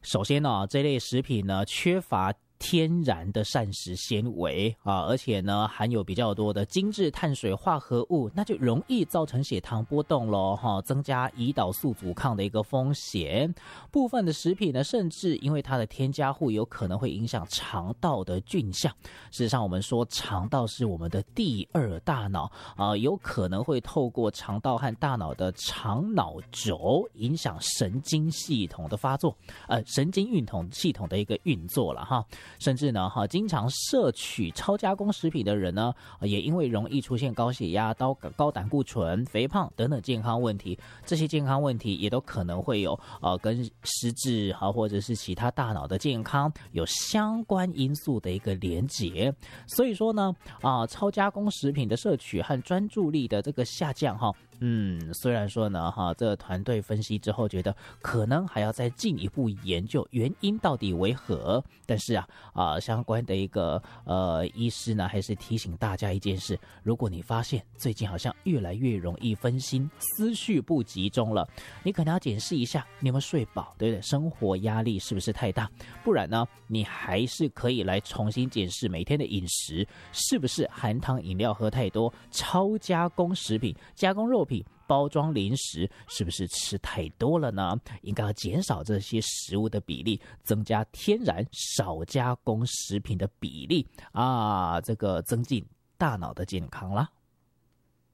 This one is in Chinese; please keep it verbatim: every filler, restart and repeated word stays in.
首先呢，这类食品呢缺乏天然的膳食纤维啊，而且呢含有比较多的精致碳水化合物，那就容易造成血糖波动咯，哈，增加胰岛素阻抗的一个风险。部分的食品呢，甚至因为它的添加物有可能会影响肠道的菌相。事实上，我们说肠道是我们的第二大脑啊，有可能会透过肠道和大脑的肠脑轴影响神经系统的发作，呃，神经运统系统的一个运作了哈。甚至呢，哈，经常摄取超加工食品的人呢，也因为容易出现高血压、高高胆固醇、肥胖等等健康问题，这些健康问题也都可能会有呃跟失智哈或者是其他大脑的健康有相关因素的一个连结。所以说呢，啊、呃，超加工食品的摄取和专注力的这个下降哈。嗯，虽然说呢，哈，这个团队分析之后觉得可能还要再进一步研究原因到底为何，但是啊，啊、呃，相关的一个呃医师呢，还是提醒大家一件事：如果你发现最近好像越来越容易分心，思绪不集中了，你可能要检视一下你有没有睡饱，对不对？生活压力是不是太大？不然呢，你还是可以来重新检视每天的饮食是不是含糖饮料喝太多，超加工食品、加工肉品。包装零食是不是吃太多了呢？应该要减少这些食物的比例，增加天然少加工食品的比例啊，这个增进大脑的健康啦。